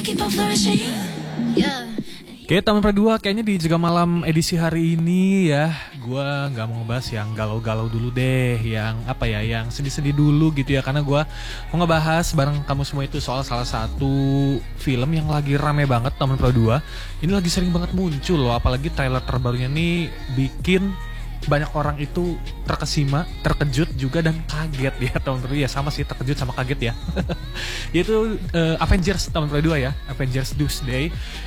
Oke, Taman Perdua kayaknya di Jaga Malam edisi hari ini ya, gua nggak mau ngebahas yang galau-galau dulu deh, yang apa ya, yang sedih-sedih dulu gitu ya, karena gua mau ngebahas bareng kamu semua itu soal salah satu film yang lagi rame banget, Taman Perdua. Ini lagi sering banget muncul loh, apalagi trailer terbarunya nih bikin banyak orang itu terkesima, terkejut juga dan kaget ya tahun baru ya, sama sih terkejut sama kaget ya. Yaitu Avengers tahun 2 ya, Avengers Doomsday.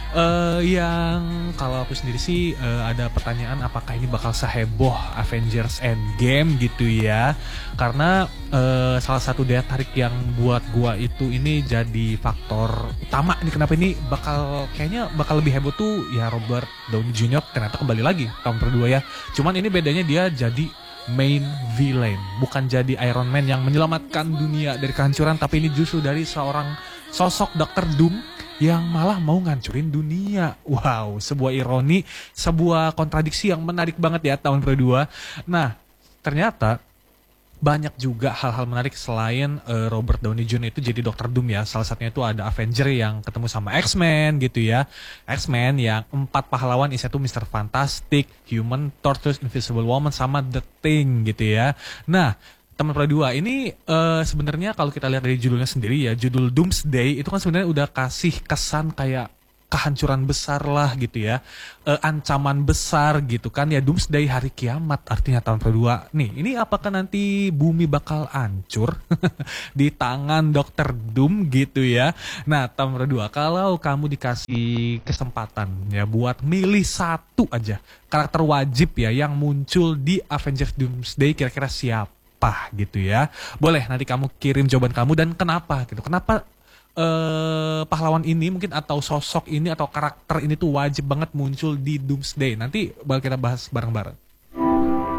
Yang kalau aku sendiri sih ada pertanyaan apakah ini bakal seheboh Avengers Endgame gitu ya. Karena salah satu daya tarik yang buat gua itu ini jadi faktor utama nih kenapa ini kayaknya bakal lebih heboh tuh ya, Robert Downey Jr. ternyata kembali lagi tahun kedua ya. Cuman ini bedanya dia jadi main villain, bukan jadi Iron Man yang menyelamatkan dunia dari kehancuran, tapi ini justru dari seorang sosok Dr. Doom yang malah mau ngancurin dunia. Wow, sebuah ironi, sebuah kontradiksi yang menarik banget ya tahun kedua. Nah, ternyata banyak juga hal-hal menarik selain Robert Downey Jr. itu jadi Dr. Doom ya. Salah satunya itu ada Avenger yang ketemu sama X-Men gitu ya. X-Men yang 4 pahlawan isinya tuh Mr. Fantastic, Human Torch, Invisible Woman sama The Thing gitu ya. Nah, Taman Perdua ini sebenarnya kalau kita lihat dari judulnya sendiri ya, judul Doomsday itu kan sebenarnya udah kasih kesan kayak kehancuran besar lah gitu ya, ancaman besar gitu kan ya, Doomsday hari kiamat artinya tahun kedua nih. Ini apakah nanti bumi bakal hancur di tangan Dr. Doom gitu ya. Nah, tahun kedua kalau kamu dikasih kesempatan ya buat milih satu aja karakter wajib ya yang muncul di Avengers Doomsday, kira-kira siapa gitu ya. Boleh nanti kamu kirim jawaban kamu dan kenapa gitu. Kenapa pahlawan ini mungkin atau sosok ini atau karakter ini tuh wajib banget muncul di Doomsday. Nanti bakal kita bahas bareng-bareng.